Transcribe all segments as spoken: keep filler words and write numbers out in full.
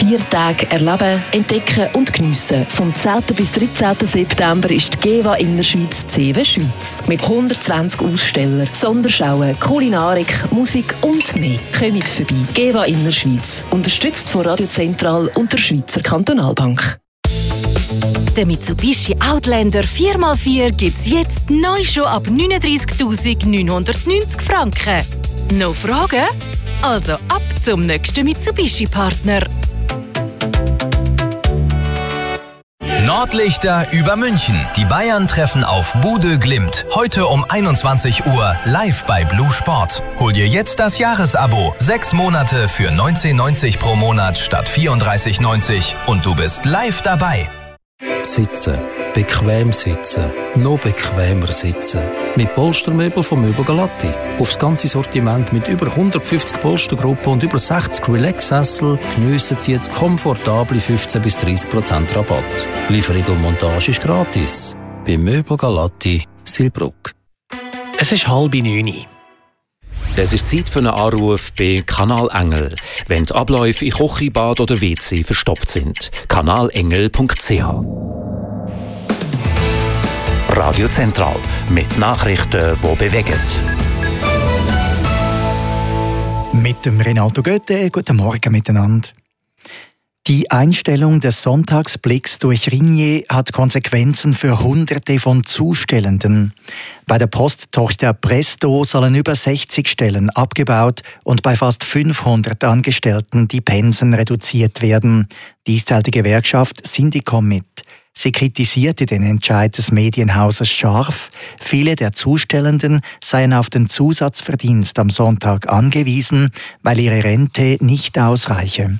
Vier Tage erleben, entdecken und geniessen. Vom zehnten bis dreizehnten September ist die GEWA Innerschweiz C W Schweiz. Mit hundertzwanzig Ausstellern, Sonderschauen, Kulinarik, Musik und mehr. Kommt vorbei. GEWA Innerschweiz. Unterstützt von Radio Zentral und der Schweizer Kantonalbank. Der Mitsubishi Outlander vier mal vier gibt es jetzt neu schon ab neununddreißigtausendneunhundertneunzig Franken. Noch Fragen? Also ab zum nächsten Mitsubishi-Partner. Nordlichter über München. Die Bayern treffen auf Bude Glimt. Heute um einundzwanzig Uhr live bei Blue Sport. Hol dir jetzt das Jahresabo. Sechs Monate für neunzehn neunzig pro Monat statt vierunddreißig neunzig und du bist live dabei. Sitzen. Bequem sitzen. Noch bequemer sitzen. Mit Polstermöbel von Möbel Galatti. Aufs ganze Sortiment mit über hundertfünfzig Polstergruppen und über sechzig Relax-Sessel geniessen Sie jetzt komfortable fünfzehn bis dreißig Prozent Rabatt. Lieferung und Montage ist gratis. Bei Möbel Galatti, Silbruck. Es ist halb neun. Es ist Zeit für einen Anruf bei Kanal Engel, wenn die Abläufe in Küche, Bad oder W C verstopft sind. kanalengel punkt c h. Radio Zentral mit Nachrichten, die bewegen. Mit dem Renato Goethe, guten Morgen miteinander. Die Einstellung des Sonntagsblicks durch Rignier hat Konsequenzen für Hunderte von Zustellenden. Bei der Posttochter Presto sollen über sechzig Stellen abgebaut und bei fast fünfhundert Angestellten die Pensen reduziert werden. Dies teilt die Gewerkschaft Syndicom mit. Sie kritisierte den Entscheid des Medienhauses scharf. Viele der Zustellenden seien auf den Zusatzverdienst am Sonntag angewiesen, weil ihre Rente nicht ausreiche.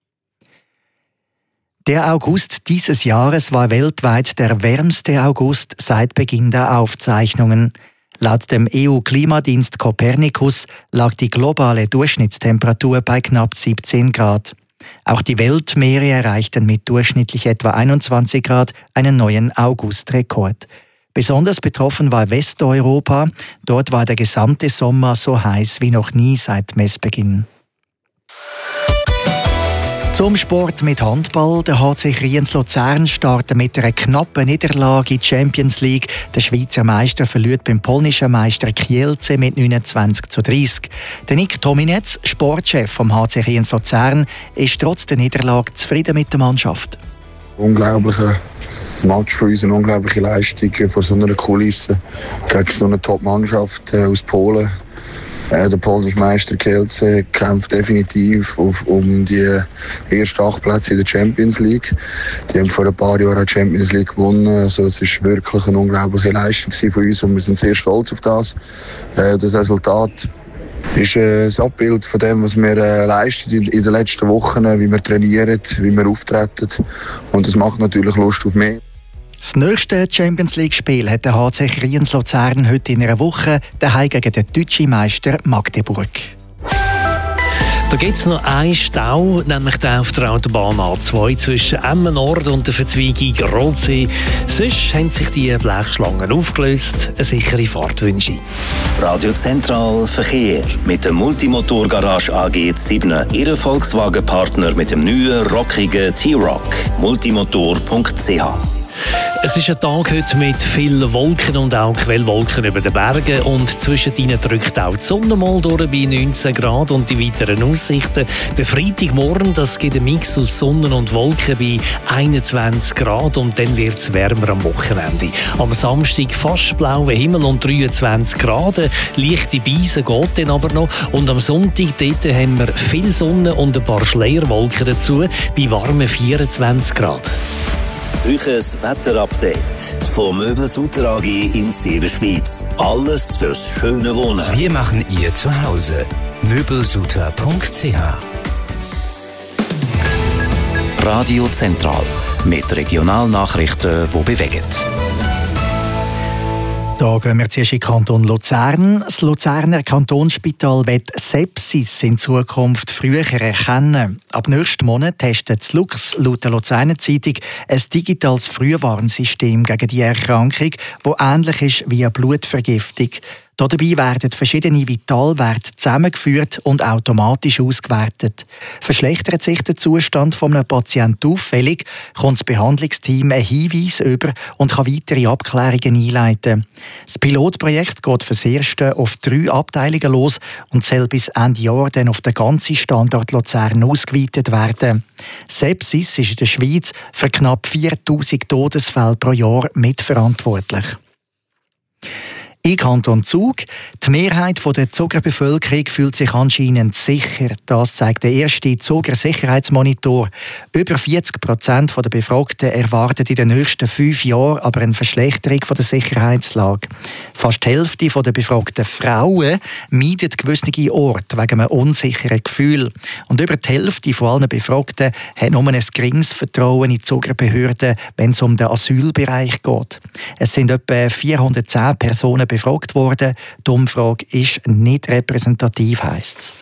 Der August dieses Jahres war weltweit der wärmste August seit Beginn der Aufzeichnungen. Laut dem E U-Klimadienst Copernicus lag die globale Durchschnittstemperatur bei knapp siebzehn Grad. Auch die Weltmeere erreichten mit durchschnittlich etwa einundzwanzig Grad einen neuen Augustrekord. Besonders betroffen war Westeuropa. Dort war der gesamte Sommer so heiß wie noch nie seit Messbeginn. Zum Sport mit Handball. Der H C Kriens-Luzern startet mit einer knappen Niederlage in die Champions League. Der Schweizer Meister verliert beim polnischen Meister Kielce mit neunundzwanzig zu dreißig. Der Nick Tominetz, Sportchef vom H C Kriens-Luzern, ist trotz der Niederlage zufrieden mit der Mannschaft. Unglaublicher Match für uns, eine unglaubliche Leistung vor so einer Kulisse gegen so eine Top-Mannschaft aus Polen. Der polnische Meister Kielce kämpft definitiv auf, um die ersten acht Plätze in der Champions League. Die haben vor ein paar Jahren die Champions League gewonnen. Also es ist wirklich eine unglaubliche Leistung für uns und wir sind sehr stolz auf das. Das Resultat ist ein Abbild von dem, was wir leisten in den letzten Wochen, wie wir trainieren, wie wir auftreten. Und das macht natürlich Lust auf mehr. Das nächste Champions-League-Spiel hat der H C Kriens-Luzern heute in einer Woche daheim gegen den deutschen Meister Magdeburg. Da gibt es noch einen Stau, nämlich den auf der Autobahn A zwei zwischen Emmen Nord und der Verzweigung Rotsee. Sonst haben sich die Blechschlangen aufgelöst. Eine sichere Fahrt wünsche ich. Radio Zentral Verkehr mit der Multimotor-Garage A G sieben. Ihr Volkswagen-Partner mit dem neuen, rockigen T-Roc. multimotor punkt c h. Es ist ein Tag heute mit vielen Wolken und auch Quellwolken über den Bergen und zwischen ihnen drückt auch die Sonne mal durch bei neunzehn Grad und die weiteren Aussichten. Der Freitagmorgen, das gibt einen Mix aus Sonne und Wolken bei einundzwanzig Grad und dann wird es wärmer am Wochenende. Am Samstag fast blauer Himmel und dreiundzwanzig Grad. Leichte Beise geht dann aber noch und am Sonntag dort haben wir viel Sonne und ein paar Schleierwolken dazu bei warmen vierundzwanzig Grad. Euches Wetterupdate von Möbel Sutter A G in Severschweiz. Alles fürs schöne Wohnen. Wir machen ihr zu Hause. möbelsutter punkt c h. Radio Zentral mit Regionalnachrichten, die bewegen. Da gehen wir zuerst in den Kanton Luzern. Das Luzerner Kantonsspital wird Sepsis in Zukunft früher erkennen. Ab nächsten Monat testet das Lux laut der Luzerner Zeitung ein digitales Frühwarnsystem gegen die Erkrankung, das ähnlich ist wie eine Blutvergiftung. Dabei werden verschiedene Vitalwerte zusammengeführt und automatisch ausgewertet. Verschlechtert sich der Zustand von einem Patienten auffällig, kommt das Behandlungsteam einen Hinweis über und kann weitere Abklärungen einleiten. Das Pilotprojekt geht fürs Erste auf drei Abteilungen los und soll bis Ende Jahr dann auf den ganzen Standort Luzern ausgeweitet werden. Sepsis ist in der Schweiz für knapp viertausend Todesfälle pro Jahr mitverantwortlich. Im Kanton Zug. Die Mehrheit der Zuger Bevölkerung fühlt sich anscheinend sicher. Das zeigt der erste Zuger Sicherheitsmonitor. Über vierzig Prozent der Befragten erwarten in den nächsten fünf Jahren aber eine Verschlechterung der Sicherheitslage. Fast die Hälfte der befragten Frauen meidet gewisse Orte wegen einem unsicheren Gefühl. Und über die Hälfte von allen Befragten hat nur ein geringes Vertrauen in die Zugerbehörden, wenn es um den Asylbereich geht. Es sind etwa vierhundertzehn Personen befragt worden. Die Umfrage ist nicht repräsentativ, heisst es.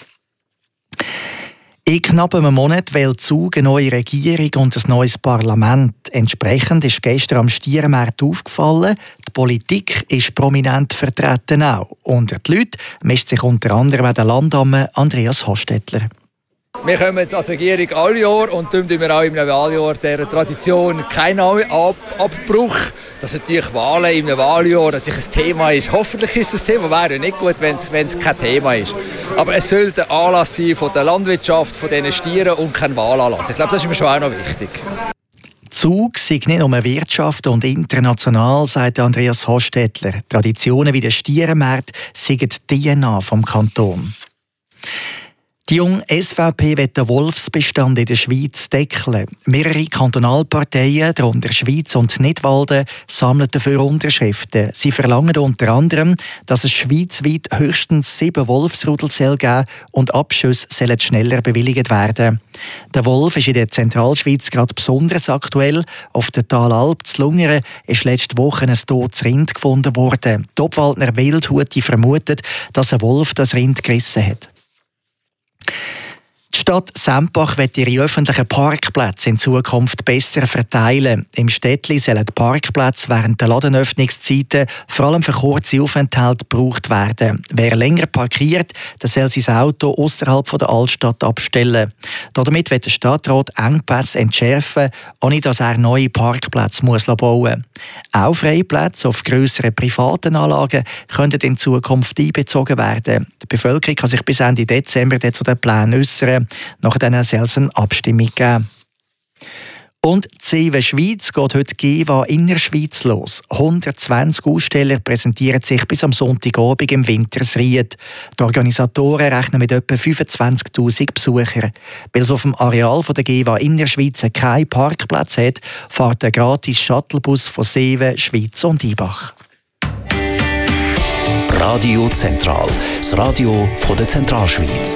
In knapp einem Monat wählt Zug eine neue Regierung und ein neues Parlament. Entsprechend ist gestern am Stierenmarkt aufgefallen, die Politik ist prominent vertreten auch. Unter die Leute mischt sich unter anderem der Landamme Andreas Hostetler. Wir kommen als Regierung alle Jahr und tun wir auch im Wahljahr dieser Tradition keinen Ab- Abbruch. Dass natürlich Wahlen im Wahljahr natürlich ein Thema ist. Hoffentlich ist es ein Thema, wäre ja nicht gut, wenn es kein Thema ist. Aber es sollte ein Anlass sein von der Landwirtschaft, von diesen Stieren und kein Wahlanlass. Ich glaube, das ist mir schon auch noch wichtig. Zug sei nicht nur Wirtschaft und international, sagt Andreas Hostetler. Traditionen wie der Stierenmarkt seien die D N A vom Kanton. Die junge S V P will den Wolfsbestand in der Schweiz deckeln. Mehrere Kantonalparteien, darunter Schweiz und Nidwalden, sammeln dafür Unterschriften. Sie verlangen unter anderem, dass es schweizweit höchstens sieben Wolfsrudel geben soll und Abschüsse sollen schneller bewilligt werden. Der Wolf ist in der Zentralschweiz gerade besonders aktuell. Auf der Talalp zu Lungern ist letzte Woche ein totes Rind gefunden worden. Die Obwaldner Wildhute vermutet, dass ein Wolf das Rind gerissen hat. Die Stadt Sempach wird ihre öffentlichen Parkplätze in Zukunft besser verteilen. Im Städtli sollen die Parkplätze während der Ladenöffnungszeiten vor allem für kurze Aufenthalte gebraucht werden. Wer länger parkiert, der soll sein Auto außerhalb der Altstadt abstellen. Damit wird der Stadtrat Engpässe entschärfen, ohne dass er neue Parkplätze muss bauen muss. Auch Freiplätze auf grösseren privaten Anlagen können in Zukunft einbezogen werden. Die Bevölkerung kann sich bis Ende Dezember zu den Plänen äußern. Nachher soll es eine Abstimmung geben. Und die C W Schweiz geht heute GEWA Innerschweiz los. hundertzwanzig Aussteller präsentieren sich bis am Sonntagabend im Wintersried. Die Organisatoren rechnen mit etwa fünfundzwanzigtausend Besuchern. Weil es auf dem Areal der GEWA Innerschweiz keinen Parkplatz hat, fährt ein gratis Shuttlebus von Seewen, Schweiz und Ibach. Radio Zentral, das Radio von der Zentralschweiz.